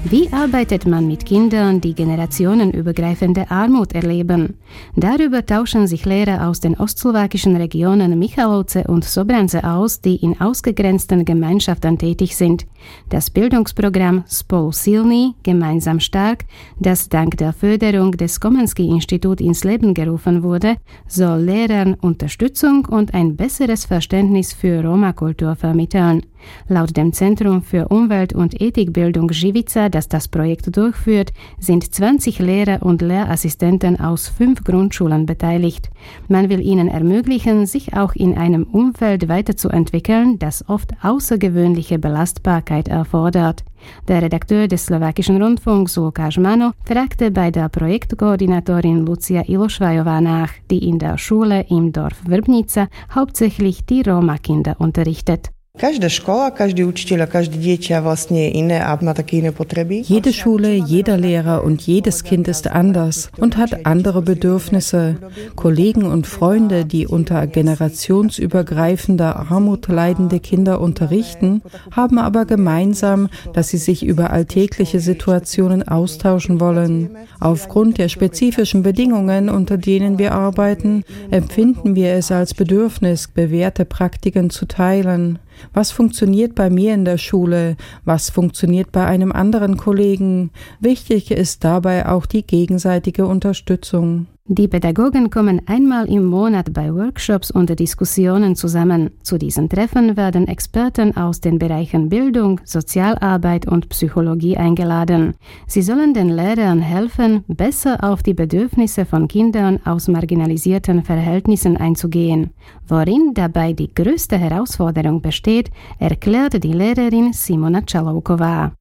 Wie arbeitet man mit Kindern, die generationenübergreifende Armut erleben? Darüber tauschen sich Lehrer aus den ostslowakischen Regionen Michalovce und Sobrance aus, die in ausgegrenzten Gemeinschaften tätig sind. Das Bildungsprogramm Spolu silní, gemeinsam stark, das dank der Förderung des Komenský-Institut ins Leben gerufen wurde, soll Lehrern Unterstützung und ein besseres Verständnis für Roma-Kultur vermitteln. Laut dem Zentrum für Umwelt- und Ethikbildung Živica, das das Projekt durchführt, sind 20 Lehrer und Lehrassistenten aus 5 Grundschulen beteiligt. Man will ihnen ermöglichen, sich auch in einem Umfeld weiterzuentwickeln, das oft außergewöhnliche Belastbarkeit erfordert. Der Redakteur des slowakischen Rundfunks Lukáš Mano fragte bei der Projektkoordinatorin Lucia Ilošvajová nach, die in der Schule im Dorf Vrbnica hauptsächlich die Roma-Kinder unterrichtet. Každá škola, každý učiteľ a každé dieťa vlastne je iné a má také iné potreby. Jede Schule, jeder Lehrer und jedes Kind ist anders und hat andere Bedürfnisse. Kollegen und Freunde, die unter generationsübergreifender Armut leidende Kinder unterrichten, haben aber gemeinsam, dass sie sich über alltägliche Situationen austauschen wollen. Aufgrund der spezifischen Bedingungen, unter denen wir arbeiten, empfinden wir es als Bedürfnis, bewährte Praktiken zu teilen. Was funktioniert bei mir in der Schule? Was funktioniert bei einem anderen Kollegen? Wichtig ist dabei auch die gegenseitige Unterstützung. Die Pädagogen kommen einmal im Monat bei Workshops und Diskussionen zusammen. Zu diesen Treffen werden Experten aus den Bereichen Bildung, Sozialarbeit und Psychologie eingeladen. Sie sollen den Lehrern helfen, besser auf die Bedürfnisse von Kindern aus marginalisierten Verhältnissen einzugehen. Worin dabei die größte Herausforderung besteht, erklärt die Lehrerin Simona Čalouková.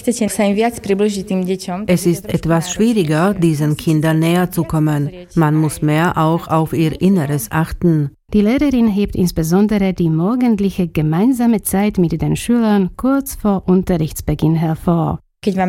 Es ist etwas schwieriger, diesen Kindern näher zu kommen. Man muss mehr auch auf ihr Inneres achten. Die Lehrerin hebt insbesondere die morgendliche gemeinsame Zeit mit den Schülern kurz vor Unterrichtsbeginn hervor.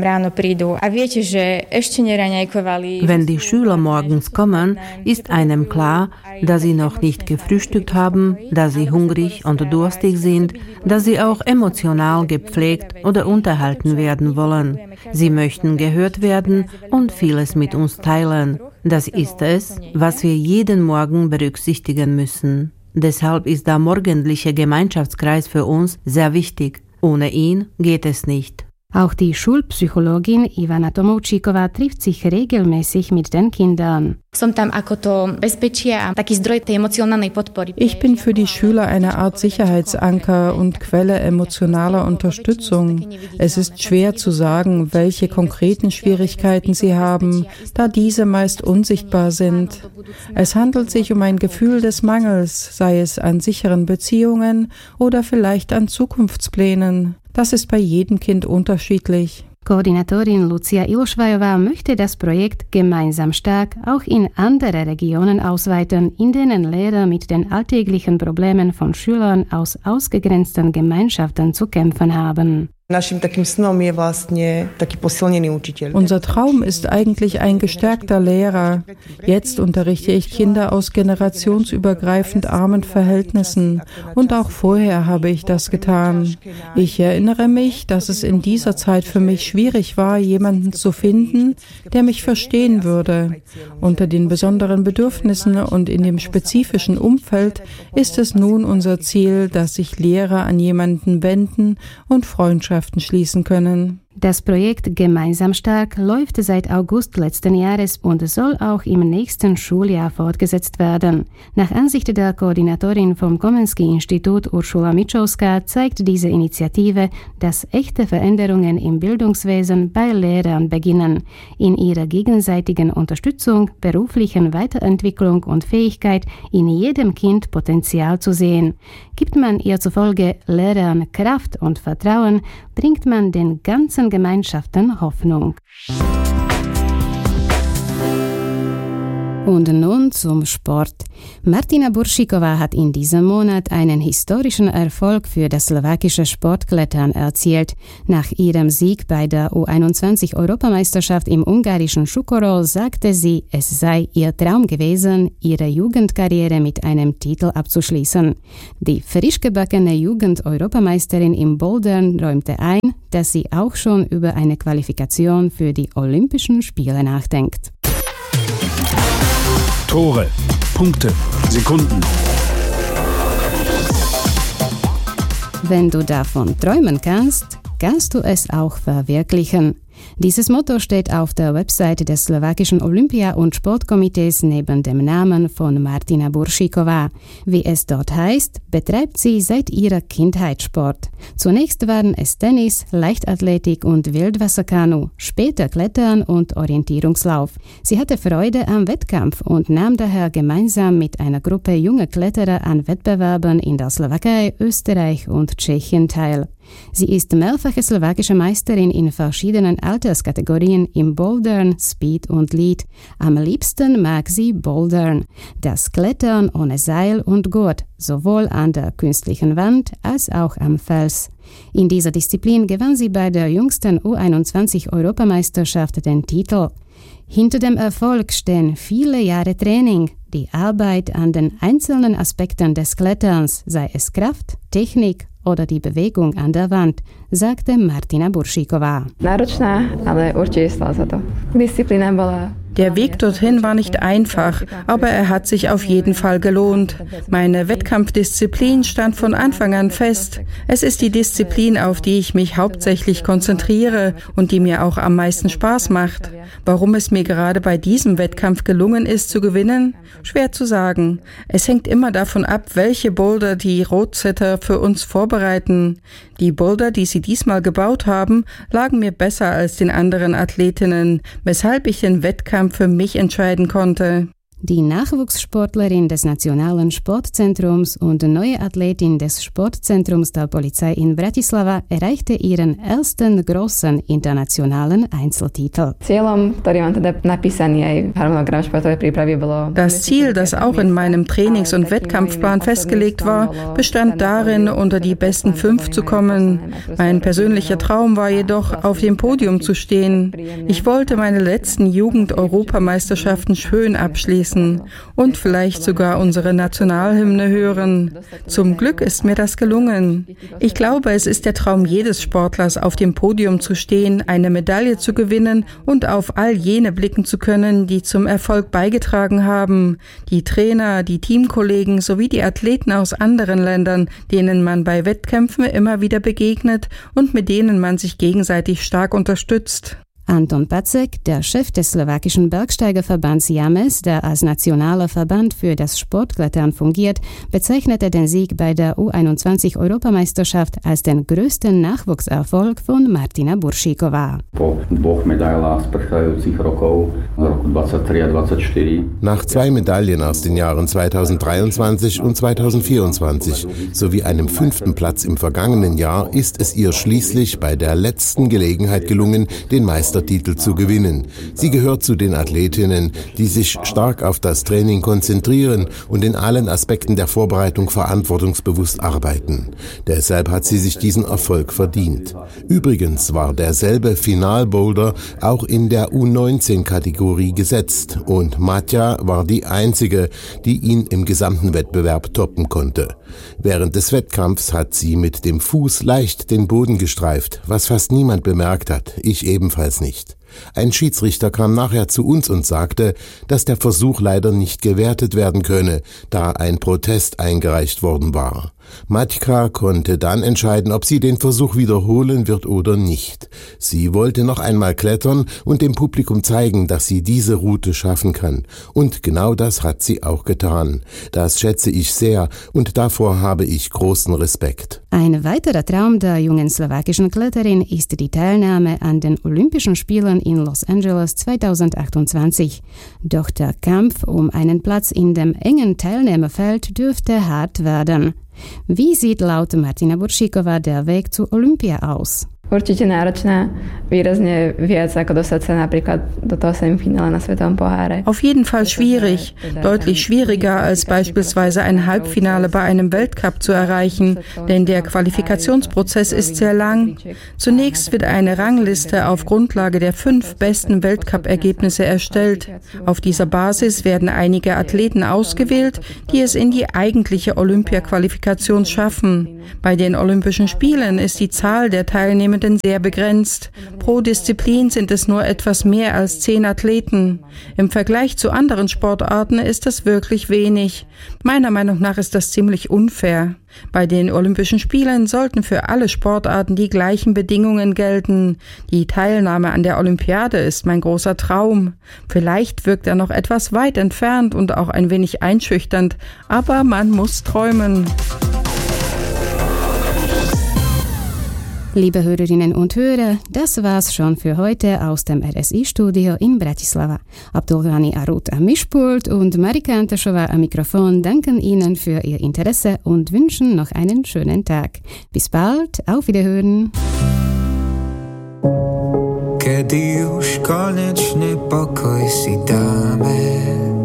Wenn die Schüler morgens kommen, ist einem klar, dass sie noch nicht gefrühstückt haben, dass sie hungrig und durstig sind, dass sie auch emotional gepflegt oder unterhalten werden wollen. Sie möchten gehört werden und vieles mit uns teilen. Das ist es, was wir jeden Morgen berücksichtigen müssen. Deshalb ist der morgendliche Gemeinschaftskreis für uns sehr wichtig. Ohne ihn geht es nicht. Auch die Schulpsychologin Ivana Tomoučíková trifft sich regelmäßig mit den Kindern. Ich bin für die Schüler eine Art Sicherheitsanker und Quelle emotionaler Unterstützung. Es ist schwer zu sagen, welche konkreten Schwierigkeiten sie haben, da diese meist unsichtbar sind. Es handelt sich um ein Gefühl des Mangels, sei es an sicheren Beziehungen oder vielleicht an Zukunftsplänen. Das ist bei jedem Kind unterschiedlich. Koordinatorin Lucia Ilošvajová möchte das Projekt Gemeinsam stark auch in andere Regionen ausweiten, in denen Lehrer mit den alltäglichen Problemen von Schülern aus ausgegrenzten Gemeinschaften zu kämpfen haben. Unser Traum ist eigentlich ein gestärkter Lehrer. Jetzt unterrichte ich Kinder aus generationsübergreifend armen Verhältnissen und auch vorher habe ich das getan. Ich erinnere mich, dass es in dieser Zeit für mich schwierig war, jemanden zu finden, der mich verstehen würde. Unter den besonderen Bedürfnissen und in dem spezifischen Umfeld ist es nun unser Ziel, dass sich Lehrer an jemanden wenden und Freundschaften schließen können. Das Projekt Gemeinsam stark läuft seit August letzten Jahres und soll auch im nächsten Schuljahr fortgesetzt werden. Nach Ansicht der Koordinatorin vom Komenský-Institut Uršula Mičovská zeigt diese Initiative, dass echte Veränderungen im Bildungswesen bei Lehrern beginnen. In ihrer gegenseitigen Unterstützung, beruflichen Weiterentwicklung und Fähigkeit, in jedem Kind Potenzial zu sehen. Gibt man ihr zufolge Lehrern Kraft und Vertrauen, bringt man den ganzen Gemeinschaften Hoffnung. Und nun zum Sport. Martina Buršíková hat in diesem Monat einen historischen Erfolg für das slowakische Sportklettern erzielt. Nach ihrem Sieg bei der U21-Europameisterschaft im ungarischen Sukorol sagte sie, es sei ihr Traum gewesen, ihre Jugendkarriere mit einem Titel abzuschließen. Die frisch gebackene Jugend-Europameisterin im Bouldern räumte ein, dass sie auch schon über eine Qualifikation für die Olympischen Spiele nachdenkt. Tore, Punkte, Sekunden. Wenn du davon träumen kannst, kannst du es auch verwirklichen. Dieses Motto steht auf der Webseite des slowakischen Olympia- und Sportkomitees neben dem Namen von Martina Buršíková. Wie es dort heißt, betreibt sie seit ihrer Kindheit Sport. Zunächst waren es Tennis, Leichtathletik und Wildwasserkanu, später Klettern und Orientierungslauf. Sie hatte Freude am Wettkampf und nahm daher gemeinsam mit einer Gruppe junger Kletterer an Wettbewerben in der Slowakei, Österreich und Tschechien teil. Sie ist mehrfache slowakische Meisterin in verschiedenen Alterskategorien im Bouldern, Speed und Lead. Am liebsten mag sie Bouldern, das Klettern ohne Seil und Gurt, sowohl an der künstlichen Wand als auch am Fels. In dieser Disziplin gewann sie bei der jüngsten U21-Europameisterschaft den Titel. Hinter dem Erfolg stehen viele Jahre Training, die Arbeit an den einzelnen Aspekten des Kletterns, sei es Kraft, Technik oder die Bewegung an der Wand, sagte Martina Buršíková. Der Weg dorthin war nicht einfach, aber er hat sich auf jeden Fall gelohnt. Meine Wettkampfdisziplin stand von Anfang an fest. Es ist die Disziplin, auf die ich mich hauptsächlich konzentriere und die mir auch am meisten Spaß macht. Warum es mir gerade bei diesem Wettkampf gelungen ist zu gewinnen? Schwer zu sagen. Es hängt immer davon ab, welche Boulder die Roadsetter für uns vorbereiten. Die Boulder, die sie diesmal gebaut haben, lagen mir besser als den anderen Athletinnen, weshalb ich den Wettkampf für mich entscheiden konnte. Die Nachwuchssportlerin des Nationalen Sportzentrums und neue Athletin des Sportzentrums der Polizei in Bratislava erreichte ihren ersten großen internationalen Einzeltitel. Das Ziel, das auch in meinem Trainings- und Wettkampfplan festgelegt war, bestand darin, unter die besten 5 zu kommen. Mein persönlicher Traum war jedoch, auf dem Podium zu stehen. Ich wollte meine letzten Jugend-Europameisterschaften schön abschließen und vielleicht sogar unsere Nationalhymne hören. Zum Glück ist mir das gelungen. Ich glaube, es ist der Traum jedes Sportlers, auf dem Podium zu stehen, eine Medaille zu gewinnen und auf all jene blicken zu können, die zum Erfolg beigetragen haben. Die Trainer, die Teamkollegen sowie die Athleten aus anderen Ländern, denen man bei Wettkämpfen immer wieder begegnet und mit denen man sich gegenseitig stark unterstützt. Anton Pacek, der Chef des slowakischen Bergsteigerverbands JAMES, der als nationaler Verband für das Sportklettern fungiert, bezeichnete den Sieg bei der U21-Europameisterschaft als den größten Nachwuchserfolg von Martina Buršíková. Nach 2 Medaillen aus den Jahren 2023 und 2024 sowie einem 5. Platz im vergangenen Jahr ist es ihr schließlich bei der letzten Gelegenheit gelungen, den Meistertitel zu gewinnen. Sie gehört zu den Athletinnen, die sich stark auf das Training konzentrieren und in allen Aspekten der Vorbereitung verantwortungsbewusst arbeiten. Deshalb hat sie sich diesen Erfolg verdient. Übrigens war derselbe Finalboulder auch in der U19-Kategorie gesetzt und Matja war die einzige, die ihn im gesamten Wettbewerb toppen konnte. Während des Wettkampfs hat sie mit dem Fuß leicht den Boden gestreift, was fast niemand bemerkt hat, ich ebenfalls nicht. Ein Schiedsrichter kam nachher zu uns und sagte, dass der Versuch leider nicht gewertet werden könne, da ein Protest eingereicht worden war. Matka konnte dann entscheiden, ob sie den Versuch wiederholen wird oder nicht. Sie wollte noch einmal klettern und dem Publikum zeigen, dass sie diese Route schaffen kann. Und genau das hat sie auch getan. Das schätze ich sehr und davor habe ich großen Respekt. Ein weiterer Traum der jungen slowakischen Kletterin ist die Teilnahme an den Olympischen Spielen in Los Angeles 2028. Doch der Kampf um einen Platz in dem engen Teilnehmerfeld dürfte hart werden. Wie sieht laut Martina Buršíková der Weg zu Olympia aus? určite náročná, výrazne viac ako dostať sa napríklad do toho Semifinále na Svetovom poháre. Auf jeden Fall schwierig, deutlich schwieriger als beispielsweise ein Halbfinale bei einem Weltcup zu erreichen, denn der Qualifikationsprozess ist sehr lang. Zunächst wird eine Rangliste auf Grundlage der 5 besten Weltcup-Ergebnisse erstellt. Auf dieser Basis werden einige Athleten ausgewählt, die es in die eigentliche Olympia-Qualifikation schaffen. Bei den Olympischen Spielen ist die Zahl der Teilnehmenden sehr begrenzt. Pro Disziplin sind es nur etwas mehr als 10 Athleten. Im Vergleich zu anderen Sportarten ist das wirklich wenig. Meiner Meinung nach ist das ziemlich unfair. Bei den Olympischen Spielen sollten für alle Sportarten die gleichen Bedingungen gelten. Die Teilnahme an der Olympiade ist mein großer Traum. Vielleicht wirkt er noch etwas weit entfernt und auch ein wenig einschüchternd, aber man muss träumen. Liebe Hörerinnen und Hörer, das war's schon für heute aus dem RSI-Studio in Bratislava. Abdulghani Arut am Mischpult und Marika Antaschova am Mikrofon danken Ihnen für Ihr Interesse und wünschen noch einen schönen Tag. Bis bald, auf Wiederhören. Kedy už konečne pokoj si dáme,